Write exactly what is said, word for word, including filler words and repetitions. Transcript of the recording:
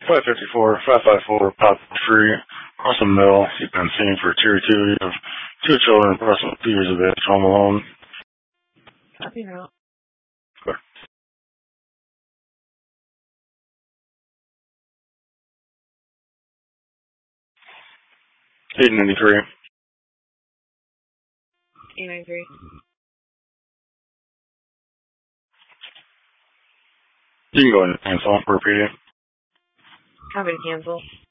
five fifty-four, five five four, Pop Free, Russell Mill. You've been seen for tier two. You have two children, approximately two years of age, home alone. Copy now. Clear. eight ninety-three. eight ninety-three. You can go ahead and cancel. Repeat it. Copy to cancel.